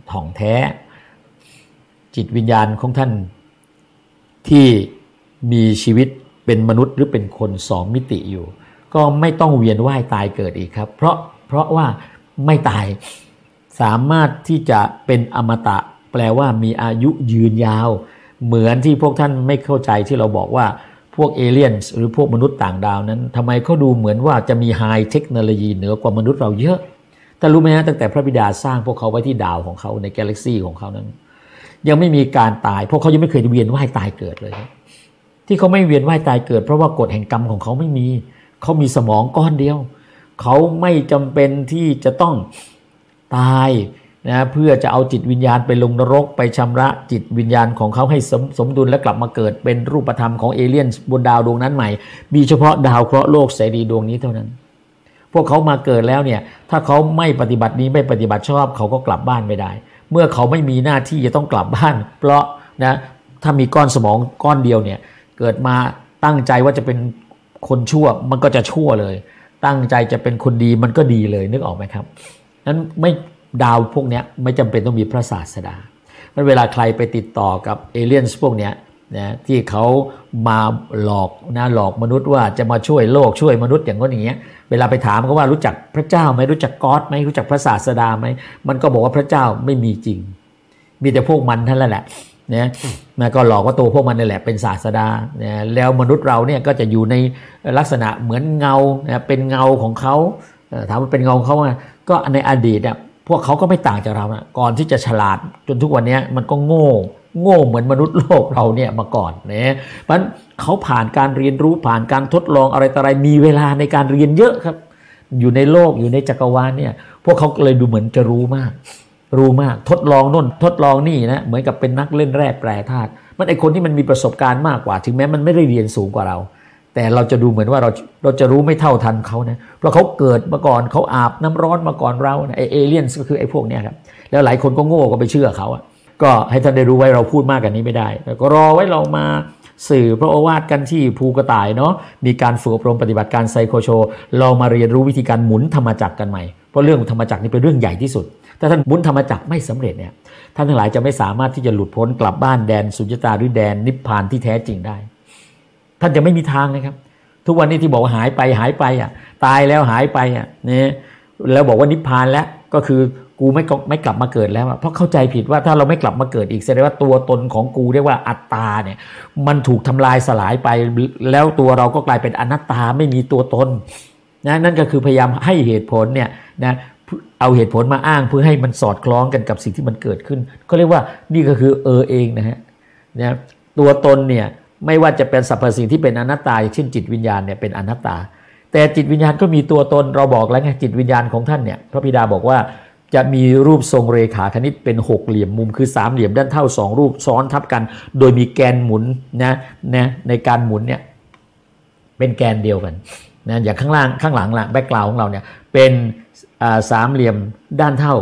ถ่องแท้จิตวิญญาณของท่านที่มีชีวิตเป็นมนุษย์หรือเป็นคน2 มิติอยู่ก็ไม่ต้องเวียนว่ายตายเกิดอีกครับเพราะว่าไม่ตายสามารถที่จะเป็นอมตะแปลว่ามีอายุยืนยาวเหมือนที่พวกท่านไม่เข้าใจที่เราบอกว่าพวกเอเลี่ยนหรือพวกมนุษย์ต่างดาวนั้นทำไมเขาดูเหมือนว่าจะมีไฮเทคโนโลยีเหนือกว่ามนุษย์เราเยอะแต่รู้ไหมฮะตั้งแต่พระบิดาสร้างพวกเขาไว้ที่ดาวของเขาในกาแล็กซี่ของเขานั้นยังไม่มีการตายพวกเขายังไม่เคยเวียนว่ายตายเกิดเลยที่เขาไม่เวียนว่ายตายเกิดเพราะว่ากฎแห่งกรรมของเขาไม่มีเขามีสมองก้อนเดียวเขาไม่จำเป็นที่จะต้องตายนะเพื่อจะเอาจิตวิญญาณไปลงนรกไปชำระจิตวิญญาณของเขาให้สมดุลและกลับมาเกิดเป็นรูปธรรมของเอเลี่ยนบนดาวดวงนั้นใหม่มีเฉพาะดาวเคราะห์โลกเสรีดวงนี้เท่านั้นพวกเขามาเกิดแล้วเนี่ยถ้าเขาไม่ปฏิบัตินี้ไม่ปฏิบัติชอบเขาก็กลับบ้านไม่ได้เมื่อเขาไม่มีหน้าที่จะต้องกลับบ้านเพราะนะถ้ามีก้อนสมองก้อนเดียวเนี่ยเกิดมาตั้งใจว่าจะเป็นคนชั่วมันก็จะชั่วเลยตั้งใจจะเป็นคนดีมันก็ดีเลยนึกออกไหมครับนั้นไม่ดาวพวกนี้ไม่จำเป็นต้องมีพระศาสดาเวลาใครไปติดต่อกับเอเลี่ยนพวกนี้นะที่เขามาหลอกมนุษย์ว่าจะมาช่วยโลกช่วยมนุษย์อย่างนั้นอย่างเงี้ยเวลาไปถามเขาว่ารู้จักพระเจ้าไหมรู้จักก็อดไหมรู้จักพระศาสดาไหมมันก็บอกว่าพระเจ้าไม่มีจริงมีแต่พวกมันเท่านั้นแหละนะมันก็หลอกว่าตัวพวกมันนี่แหละเป็นศาสดานะแล้วมนุษย์เราเนี่ยก็จะอยู่ในลักษณะเหมือนเงานะเป็นเงาของเขาถามว่าเป็นเงาของเขาก็ในอดีตเนี่ยพวกเขาก็ไม่ต่างจากเรานะก่อนที่จะฉลาดจนทุกวันนี้มันก็โง่เหมือนมนุษย์โลกเราเนี่ยมาก่อนนะเพราะฉะนั้นเขาผ่านการเรียนรู้ผ่านการทดลองอะไรต่ออะไรมีเวลาในการเรียนเยอะครับอยู่ในโลกอยู่ในจักรวาลเนี่ยพวกเขาเลยดูเหมือนจะรู้มากทดลองนู่นทดลองนี่นะเหมือนกับเป็นนักเล่นแร่แปรธาตุมันไอคนที่มันมีประสบการณ์มากกว่าถึงแม้มันไม่ได้เรียนสูงกว่าเราแต่เราจะดูเหมือนว่าเราจะรู้ไม่เท่าทันเขานะเพราะเขาเกิดมาก่อนเขาอาบน้ำร้อนมาก่อนเราไอเอเลี่ยนก็คือไอพวกเนี้ยครับแล้วหลายคนก็โง่ก็ไปเชื่อเขาก็ให้ท่านได้รู้ไว้เราพูดมากกันนี้ไม่ได้ก็รอไว้เรามาสื่อพระโอวาทกันที่ภูกระต่ายเนาะมีการฝึกอบรมปฏิบัติการไซโคโชเรามาเรียนรู้วิธีการหมุนธรรมจักรกันใหม่เพราะเรื่องธรรมจักรนี่เป็นเรื่องใหญ่ที่สุดถ้าท่านหมุนธรรมจักรไม่สำเร็จเนี่ยท่านทั้งหลายจะไม่สามารถที่จะหลุดพ้นกลับบ้านแดนสุญญตาหรือแดนนิพพานที่แท้จริงได้ท่านจะไม่มีทางนะครับทุกวันนี้ที่บอกว่าหายไปตายแล้วหายไปเนี่ยแล้วบอกว่านิพพานแล้วก็คือกูไม่กลับมาเกิดแล้วเพราะเข้าใจผิดว่าถ้าเราไม่กลับมาเกิดอีกแสดงว่าตัวตนของกูเรียกว่าอัตตาเนี่ยมันถูกทำลายสลายไปแล้วตัวเราก็กลายเป็นอนัตตาไม่มีตัวตนนะนั่นก็คือพยายามให้เหตุผลเนี่ยนะเอาเหตุผลมาอ้างเพื่อให้มันสอดคล้องกันกับสิ่งที่มันเกิดขึ้นก็เรียกว่านี่ก็คือเองนะฮะตัวตนเนี่ยไม่ว่าจะเป็นสรรพสิ่งที่เป็นอนัตตาเช่นจิตวิญญาณเนี่ยเป็นอนัตตาแต่จิตวิญญาณก็มีตัวตนเราบอกแล้วไงจิตวิญญาณของท่านเนี่ยพระบิดาบอกว่าจะมีรูปทรงเรขาคณิตเป็นหกเหลี่ยมมุมคือสามเหลี่ยมด้านเท่า2รูปซ้อนทับกันโดยมีแกนหมุนนะในการหมุนเนี่ยเป็นแกนเดียวกันนะอย่างข้างหลังแบ็คกราวด์ของเราเนี่ยเป็นสามเหลี่ยมด้านเท่า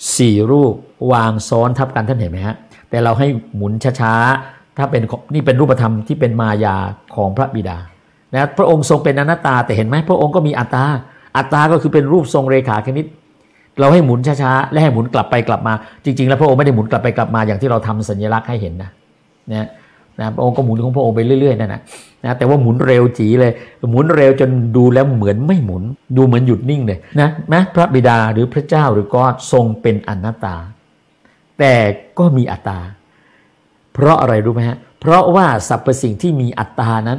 4รูปวางซ้อนทับกันท่านเห็นไหมฮะแต่เราให้หมุนช้าๆถ้าเป็นนี่เป็นรูปธรรมที่เป็นมายาของพระบิดานะพระองค์ทรงเป็นอนัตตาแต่เห็นไหมพระองค์ก็มีอัตตาก็คือเป็นรูปทรงเรขาคณิตเราให้หมุนช้าๆและให้หมุนกลับไปกลับมาจริงๆแล้วพระองค์ไม่ได้หมุนกลับไปกลับมาอย่างที่เราทำสัญลักษณ์ให้เห็นนะพระองค์ก็หมุนของพระองค์ไปเรื่อยๆนั่นนะแต่ว่าหมุนเร็วจีเลยหมุนเร็วจนดูแล้วเหมือนไม่หมุนดูเหมือนหยุดนิ่งเลยนะพระบิดาหรือพระเจ้าหรือก็ทรงเป็นอนัตตาแต่ก็มีอัตตาเพราะอะไรรู้ไหมฮะเพราะว่าสรรพสิ่งที่มีอัตตานั้น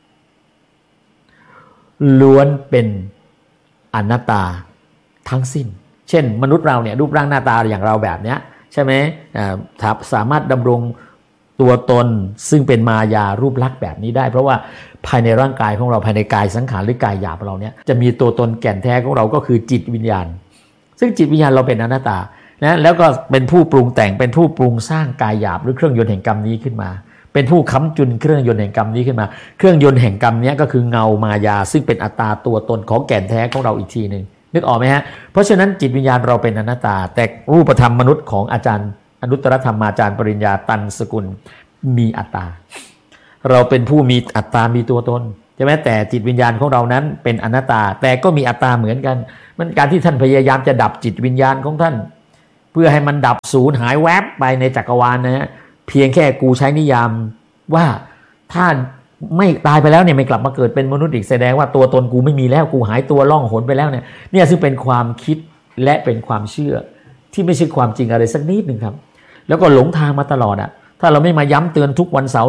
ล้วนเป็นอนัตตาทั้งสิ้นเช่นมนุษย์เราเนี่ยรูปร่างหน้าตาอย่างเราแบบเนี้ยใช่ไหมสามารถดำรงตัวตนซึ่งเป็นมายารูปลักษณ์แบบนี้ได้เพราะว่าภายในร่างกายของเราภายในกายสังขารหรือกายหยาบเราเนี่ยจะมีตัวตนแก่นแท้ของเราก็คือจิตวิญญาณซึ่งจิตวิญญาณเราเป็นอนัตตานะแล้วก็เป็นผู้ปรุงแต่งเป็นผู้ปรุงสร้างกายหยาบหรือเครื่องยนต์แห่งกรรมนี้ขึ้นมาเป็นผู้ค้ำจุนเครื่องยนต์แห่งกรรมนี้ขึ้นมาเครื่องยนต์แห่งกรรมนี้ก็คือเงามายาซึ่งเป็นอัตตาตัวตนของแก่นแท้ของเราอีกทีนึงนึกออกไหมฮะเพราะฉะนั้นจิตวิญญาณเราเป็นอนัตตาแต่รูปธรรมมนุษย์ของอาจารย์อนุตตรธรรมาจารย์ปริญญาตันสกุลมีอัตตาเราเป็นผู้มีอัตตามีตัวตนใช่ไหมแต่จิตวิญญาณของเรานั้นเป็นอนัตตาแต่ก็มีอัตตาเหมือนกันมันการที่ท่านพยายามจะดับจิตวิญญาณของท่านเพื่อให้มันดับสูญหายแวบไปในจักรวาลนะฮะเพียงแค่กูใช้นิยามว่าถ้าไม่ตายไปแล้วเนี่ยไม่กลับมาเกิดเป็นมนุษย์อีกแสดงว่าตัวตนกูไม่มีแล้วกูหายตัวล่องหนไปแล้วเนี่ยซึ่งเป็นความคิดและเป็นความเชื่อที่ไม่ใช่ความจริงอะไรสักนิดหนึ่งครับแล้วก็หลงทางมาตลอดอ่ะถ้าเราไม่มาย้ำเตือนทุกวันเสาร์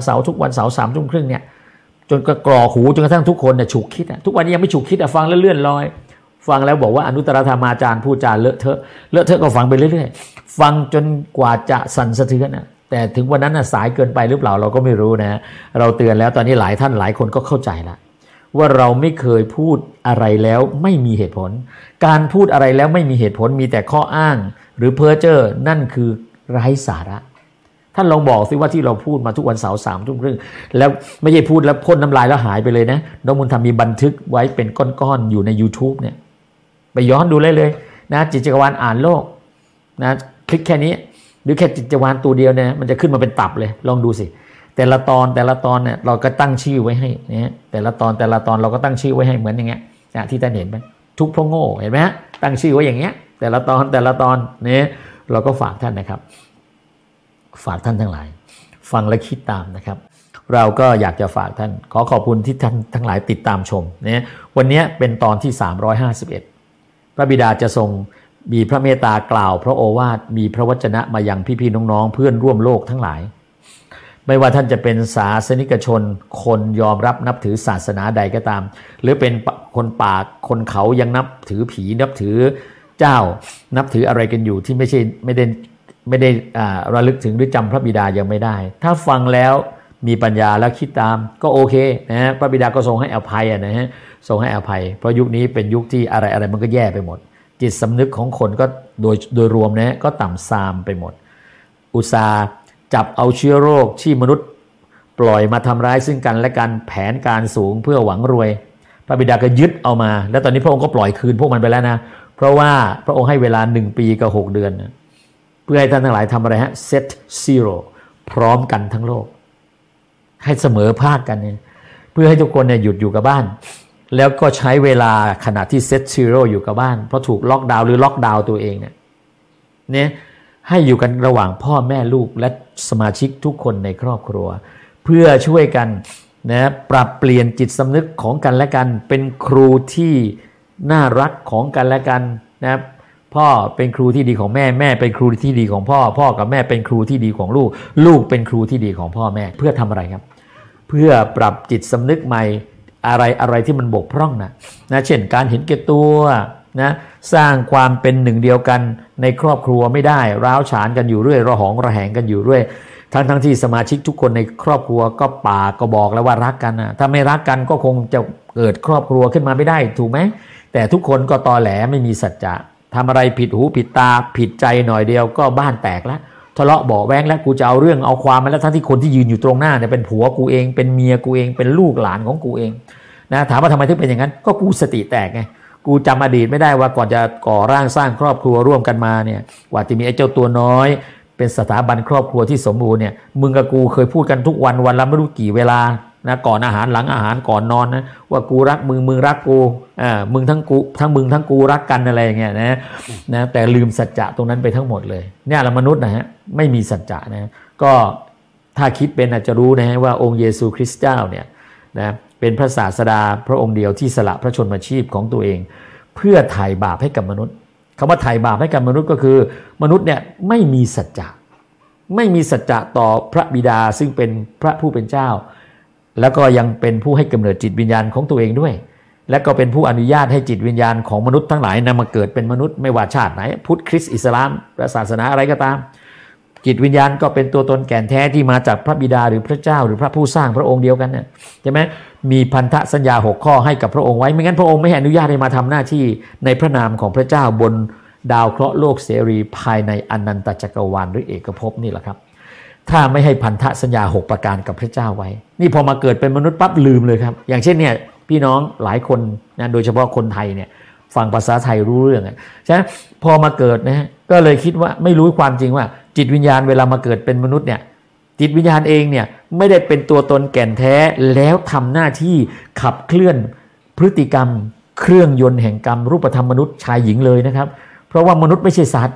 3:30เนี่ยจนกรอกหูจนกระทั่งทุกคนเนี่ยฉุกคิดทุกวันนี้ยังไม่ฉุกคิดฟังแล้วเลื่อนลอยฟังแล้วบอกว่าอนุตตรธรรมาจารย์พูดจาเลอะเทอะก็ฟังไปเรื่อยๆฟังจนกว่าจะสั่นสะเทือนแต่ถึงวันนั้นสายเกินไปหรือเปล่าเราก็ไม่รู้นะเราเตือนแล้วตอนนี้หลายท่านหลายคนก็เข้าใจแล้วว่าเราไม่เคยพูดอะไรแล้วไม่มีเหตุผลการพูดอะไรแล้วไม่มีเหตุผลมีแต่ข้ออ้างหรือเพ้อเจ้อนั่นคือไร้สาระท่านลองบอกสิว่าที่เราพูดมาทุกวันเสาร์3:30แล้วไม่ใช่พูดแล้วพ่นน้ำลายแล้วหายไปเลยนะน้องบุญธรรมมีบันทึกไว้เป็นก้อนๆอยู่ใน YouTube เนี่ยไปย้อนดูเลยนะจิตจักรวาลอ่านโลกนะคลิกแค่นี้หรือแค่จิตจักรวาลตัวเดียวเนี่ยมันจะขึ้นมาเป็นตับเลยลองดูสิแต่ละตอนเนี่ยเราก็ตั้งชื่อไว้ให้นะแต่ละตอนเราก็ตั้งชื่อไว้ให้เหมือนอย่างเงี้ยที่ท่านเห็นไหมทุกพระโง่เห็นไหมฮะตั้งชื่อไว้อย่างเงี้ยแต่ละตอนเนี่ยเราก็ฝากท่านนะครับฝากท่านทั้งหลายฟังและคิดตามนะครับเราก็อยากจะฝากท่านขอบคุณที่ท่านทั้งหลายติดตามชมนะวันนี้เป็นตอนที่351พระบิดาจะทรงมีพระเมตตากล่าวพระโอวาทมีพระวจนะมายังพี่ๆน้องๆเพื่อนร่วมโลกทั้งหลายไม่ว่าท่านจะเป็นศาสนิกชนคนยอมรับนับถือศาสนาใดก็ตามหรือเป็นคนป่าคนเขายังนับถือผีนับถือเจ้านับถืออะไรกันอยู่ที่ไม่ได้ระลึกถึงหรือจำพระบิดายังไม่ได้ถ้าฟังแล้วมีปัญญาแล้วคิดตามก็โอเคนะฮะพระบิดาก็ทรงให้อภัยนะฮะทรงให้อภัยเพราะยุคนี้เป็นยุคที่อะไรมันก็แย่ไปหมดจิตสำนึกของคนก็โดยรวมนะก็ต่ำทรามไปหมดอุตสาห์จับเอาเชื้อโรคที่มนุษย์ปล่อยมาทำร้ายซึ่งกันและกันแผนการสูงเพื่อหวังรวยพระบิดาก็ยึดเอามาแล้วตอนนี้พระองค์ก็ปล่อยคืนพวกมันไปแล้วนะเพราะว่าพระองค์ให้เวลา1 ปีกับ6 เดือนนะเพื่อให้ท่านทั้งหลายทำอะไรฮะ set zero พร้อมกันทั้งโลกให้เสมอภาคกันเนี่ยเพื่อให้ทุกคนเนี่ยหยุดอยู่กับบ้านแล้วก็ใช้เวลาขณะที่ set zero อยู่กับบ้านเพราะถูกล็อกดาวน์หรือล็อกดาวน์ตัวเองเนี่ยให้อยู่กันระหว่างพ่อแม่ลูกและสมาชิกทุกคนในครอบครัวเพื่อช่วยกันนะปรับเปลี่ยนจิตสำนึกของกันและกันเป็นครูที่น่ารักของกันและกันนะพ่อเป็นครูที่ดีของแม่แม่เป็นครูที่ดีของพ่อพ่อกับแม่เป็นครูที่ดีของลูกลูกเป็นครูที่ดีของพ่อแม่เพื่อทำอะไรครับเพื่อปรับจิตสำนึกใหม่อะไรที่มันบกพร่องนะเช่นการเห็นแก่ตัวนะสร้างความเป็นหนึ่งเดียวกันในครอบครัวไม่ได้ร้าวฉานกันอยู่เรื่อยระหองระแหงกันอยู่เรื่อยทั้งที่สมาชิกทุกคนในครอบครัวก็ป่าก็บอกแล้วว่ารักกันนะถ้าไม่รักกันก็คงจะเกิดครอบครัวขึ้นมาไม่ได้ถูกไหมแต่ทุกคนก็ตอแหลไม่มีสัจจะทำอะไรผิดหูผิดตาผิดใจหน่อยเดียวก็บ้านแตกแล้วทะเลาะเบาะแว้งแล้วกูจะเอาเรื่องเอาความมาแล้วทั้งที่คนที่ยืนอยู่ตรงหน้าเนี่ยเป็นผัวกูเองเป็นเมียกูเองเป็นลูกหลานของกูเองนะถามว่าทำไมถึงเป็นอย่างนั้นก็กูสติแตกไงกูจำอดีตไม่ได้ว่าก่อนจะก่อร่างสร้างครอบครัวร่วมกันมาเนี่ยกว่าจะมีไอ้เจ้าตัวน้อยเป็นสถาบันครอบครัวที่สมบูรณ์เนี่ยมึงกับกูเคยพูดกันทุกวันละไม่รู้กี่เวลานะก่อนอาหารหลังอาหารก่อนนอนนะว่ากูรักมึงรักกูมึงทั้งกูรักกันอะไรอย่างเงี้ยนะแต่ลืมสัจจะตรงนั้นไปทั้งหมดเลยเนี่ยละมนุษย์นะฮะไม่มีสัจจะนะก็ถ้าคิดเป็นอาจจะรู้นะฮะว่าองค์เยซูคริสต์เจ้าเนี่ยนะเป็นพระศาสดาพระองค์เดียวที่สละพระชนมาชีพของตัวเองเพื่อไถ่บาปให้กับมนุษย์คำว่าไถ่บาปให้กับมนุษย์ก็คือมนุษย์เนี่ยไม่มีสัจจะต่อพระบิดาซึ่งเป็นพระผู้เป็นเจ้าแล้วก็ยังเป็นผู้ให้กำเนิดจิตวิญญาณของตัวเองด้วยและก็เป็นผู้อนุญาตให้จิตวิญญาณของมนุษย์ทั้งหลายนำมาเกิดเป็นมนุษย์ไม่ว่าชาติไหนพุทธคริสต์อิสลามหรือศาสนาอะไรก็ตามจิตวิญญาณก็เป็นตัวตนแก่นแท้ที่มาจากพระบิดาหรือพระเจ้าหรือพระผู้สร้างพระองค์เดียวกันเนี่ยใช่ไหมมีพันธสัญญา6 ข้อให้กับพระองค์ไว้ไม่งั้นพระองค์ไม่ให้อนุญาตให้มาทำหน้าที่ในพระนามของพระเจ้าบนดาวเคราะห์โลกเสรีภายในอนันตจักรวาลหรือเอกภพนี่แหละครับถ้าไม่ให้พันธสัญญา6 ประการกับพระเจ้าไว้นี่พอมาเกิดเป็นมนุษย์ปั๊บลืมเลยครับอย่างเช่นเนี่ยพี่น้องหลายคนนะโดยเฉพาะคนไทยเนี่ยฟังภาษาไทยรู้เรื่องใช่ไหมพอมาเกิดนะฮะก็เลยคิดว่าไม่รู้ความจริงว่าจิตวิญญาณเวลามาเกิดเป็นมนุษย์เนี่ยจิตวิญญาณเองเนี่ยไม่ได้เป็นตัวตนแก่นแท้แล้วทำหน้าที่ขับเคลื่อนพฤติกรรมเครื่องยนต์แห่งกรรมรูปธรรมมนุษย์ชายหญิงเลยนะครับเพราะว่ามนุษย์ไม่ใช่สัตว์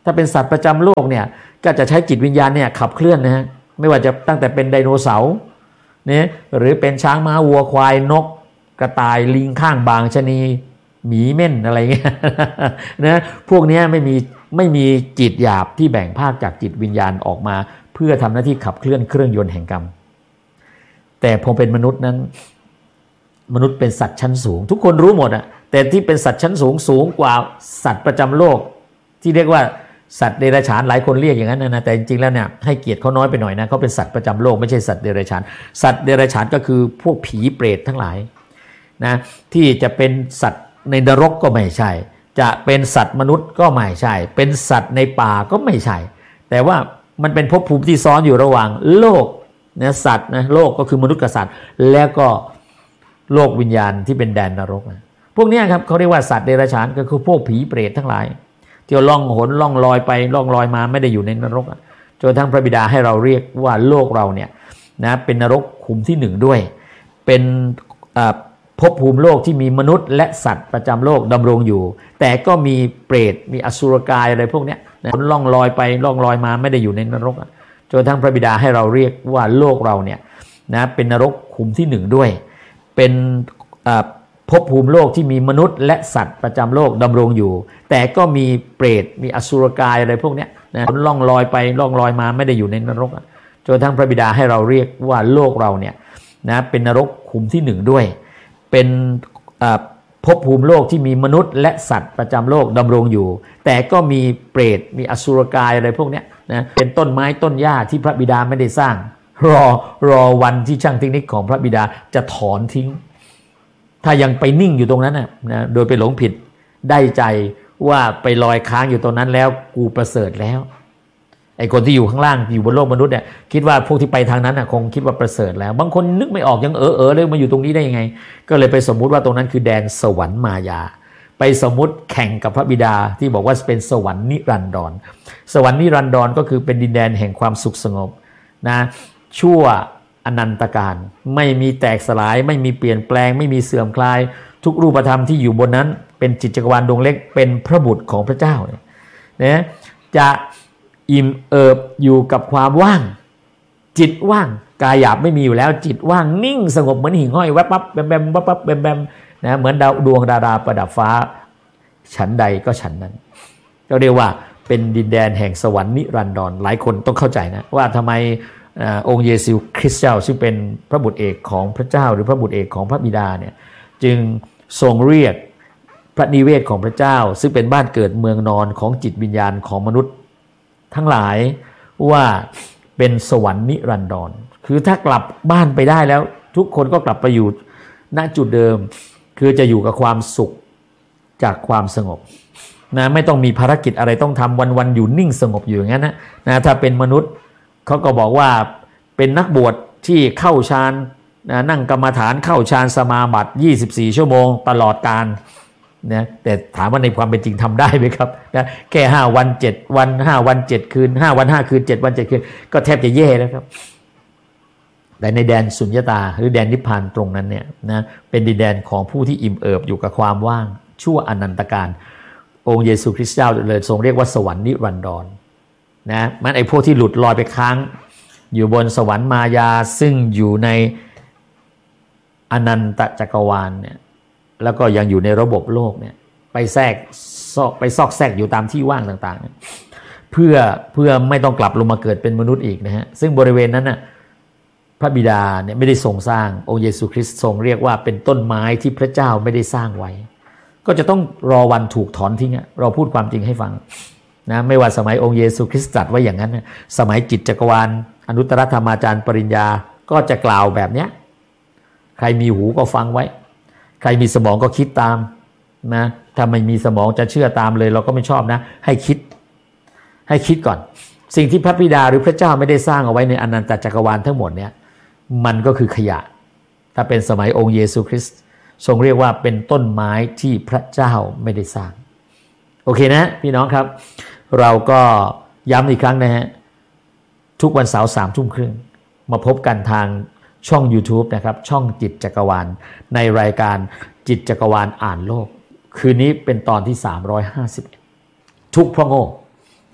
ถ้าเป็นสัตว์ประจำโลกเนี่ยก็จะใช้จิตวิญญาณเนี่ยขับเคลื่อนนะฮะไม่ว่าจะตั้งแต่เป็นไดโนเสาร์เนี่ยหรือเป็นช้างม้าวัวควายนกกระต่ายลิงข้างบางชะนีหมีเม่นอะไรเงี้ยนะพวกนี้ไม่มีจิตหยาบที่แบ่งภาคจากจิตวิญญาณออกมาเพื่อทำหน้าที่ขับเคลื่อนเครื่องยนต์แห่งกรรมแต่พอเป็นมนุษย์นั้นมนุษย์เป็นสัตว์ชั้นสูงทุกคนรู้หมดอะแต่ที่เป็นสัตว์ชั้นสูงกว่าสัตว์ประจำโลกที่เรียกว่าสัตว์เดรัจฉานหลายคนเรียกอย่างนั้นนะแต่จริงๆแล้วเนี่ยให้เกียรติเขาน้อยไปหน่อยนะเขาเป็นสัตว์ประจำโลกไม่ใช่สัตว์เดรัจฉานสัตว์เดรัจฉานก็คือพวกผีเปรตทั้งหลายนะที่จะเป็นสัตว์ในนรกก็ไม่ใช่จะเป็นสัตว์มนุษย์ก็ไม่ใช่เป็นสัตว์ในป่าก็ไม่ใช่แต่ว่ามันเป็นภพภูมิที่ซ้อนอยู่ระหว่างโลกนะสัตว์นะโลกก็คือมนุษย์กับสัตว์แล้วก็โลกวิญญาณที่เป็นแดนนรกนะพวกนี้ครับเขาเรียกว่าสัตว์เดรัจฉานก็คือพวกผีเปรตทั้งหลายที่ล่องหนล่องลอยไปล่องลอยมาไม่ได้อยู่ในนรกจนทั้งพระบิดาให้เราเรียกว่าโลกเราเนี่ยนะเป็นนรกขุมที่1ด้วยเป็นภพภูมิโลกที่มีมนุษย์และสัตว์ประจำโลกดำรงอยู่แต่ก็มีเปรตมีอสุรกายอะไรพวกนี้นะล่องลอยไปล่องลอยมาไม่ได้อยู่ในนรกจนทั้งพระบิดาให้เราเรียกว่าโลกเราเนี่ยนะเป็นนรกขุมที่1ด้วยเป็นภพภูมิโลกที่มีมนุษย์และสัตว์ประจำโลกดำรงอยู่แต่ก็มีเปรตมีอสุรกายอะไรพวกนี้นะล่องลอยไปล่องลอยมาไม่ได้อยู่ในนรกจนทั้งพระบิดาให้เราเรียกว่าโลกเราเนี่ยนะเป็นนรกขุมที่1ด้วยเป็นภพภูมิโลกที่มีมนุษย์และสัตว์ประจำโลกดำรงอยู่แต่ก็มีเปรตมีอสุรกายอะไรพวกนี้นะเป็นต้นไม้ต้นหญ้าที่พระบิดาไม่ได้สร้างรอวันที่ช่างเทคนิคของพระบิดาจะถอนทิ้งถ้ายังไปนิ่งอยู่ตรงนั้นนะโดยไปหลงผิดได้ใจว่าไปลอยค้างอยู่ตรงนั้นแล้วกูประเสริฐแล้วไอ้คนที่อยู่ข้างล่างอยู่บนโลกมนุษย์เนี่ยคิดว่าพวกที่ไปทางนั้นคงคิดว่าประเสริฐแล้วบางคนนึกไม่ออกยังเลยมาอยู่ตรงนี้ได้ยังไงก็เลยไปสมมุติว่าตรงนั้นคือแดนสวรรค์มายาไปสมมุติแข่งกับพระบิดาที่บอกว่าเป็นสวรรค์นิรันดรสวรรค์นิรันดรก็คือเป็นดินแดนแห่งความสุขสงบนะชั่วอนันตการไม่มีแตกสลายไม่มีเปลี่ยนแปลงไม่มีเสื่อมคลายทุกรูปธรรมที่อยู่บนนั้นเป็นจิตจักรวาลดวงเล็กเป็นพระบุตรของพระเจ้าเนี่ยจะอิ่มเอิบอยู่กับความว่างจิตว่างกายหยาบไม่มีอยู่แล้วจิตว่างนิ่งสงบเหมือนหิ่งห้อยแวบปั๊บแบมแบมวับปั๊บแบมแบมนะเหมือนดวงดาราประดับฟ้าฉันใดก็ฉันนั้นก็เรียกว่าเป็นดินแดนแห่งสวรรค์นิรันดรหลายคนต้องเข้าใจนะว่าทำไมองค์เยซูคริสต์เจ้าซึ่งเป็นพระบุตรเอกของพระเจ้าหรือพระบุตรเอกของพระบิดาเนี่ยจึงทรงเรียกพระนิเวศของพระเจ้าซึ่งเป็นบ้านเกิดเมืองนอนของจิตวิญญาณของมนุษย์ทั้งหลายว่าเป็นสวรรค์นิรันดรคือถ้ากลับบ้านไปได้แล้วทุกคนก็กลับไปอยู่ณจุดเดิมคือจะอยู่กับความสุขจากความสงบนะไม่ต้องมีภารกิจอะไรต้องทำวันๆอยู่นิ่งสงบอยู่อย่างนั้นนะถ้าเป็นมนุษย์เขาก็บอกว่าเป็นนักบวชที่เข้าฌานนั่งกรรมฐานเข้าฌานสมาบัติ24ชั่วโมงตลอดกาลนะแต่ถามว่าในความเป็นจริงทำได้ไหมครับนะแค่5วัน7วัน5วัน7คืน5วัน5คืน7วัน7คืนก็แทบจะแย่แล้วครับแต่ในแดนสุญญตาหรือแดนนิพพานตรงนั้นเนี่ยนะเป็นดินแดนของผู้ที่อิ่มเอิบอยู่กับความว่างชั่วอนันตการองค์เยซูคริสต์เจ้าเลยทรงเรียกว่าสวรรค์นิรันดรนะมันไอ้พวกที่หลุดลอยไปค้างอยู่บนสวรรค์มายาซึ่งอยู่ในอนันตจักรวาลเนี่ยแล้วก็ยังอยู่ในระบบโลกเนี่ยไปซอกแซกอยู่ตามที่ว่างต่างๆเพื่อไม่ต้องกลับลงมาเกิดเป็นมนุษย์อีกนะฮะซึ่งบริเวณนั้นน่ะพระบิดาเนี่ยไม่ได้ทรงสร้างองค์เยซูคริสต์ทรงเรียกว่าเป็นต้นไม้ที่พระเจ้าไม่ได้สร้างไว้ก็จะต้องรอวันถูกถอนทิ้งเราพูดความจริงให้ฟังนะไม่ว่าสมัยองค์เยซูคริสต์ตรัสไว้อย่างนั้นนะสมัยจิตจักรวาลอนุตตรธรรมาจารย์ปริญญาก็จะกล่าวแบบเนี้ยใครมีหูก็ฟังไว้ใครมีสมองก็คิดตามนะถ้าไม่มีสมองจะเชื่อตามเลยเราก็ไม่ชอบนะให้คิดก่อนสิ่งที่พระบิดาหรือพระเจ้าไม่ได้สร้างเอาไว้ในอนันตจักรวาลทั้งหมดเนี่ยมันก็คือขยะถ้าเป็นสมัยองค์เยซูคริสต์ทรงเรียกว่าเป็นต้นไม้ที่พระเจ้าไม่ได้สร้างโอเคนะพี่น้องครับเราก็ย้ำอีกครั้งนะฮะทุกวันเสาร์21:30มาพบกันทางช่อง YouTube นะครับช่องจิตจักรวาลในรายการจิตจักรวาลอ่านโลกคืนนี้เป็นตอนที่351ทุกข์เพราะโง่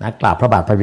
นะกราบพระบาทพระ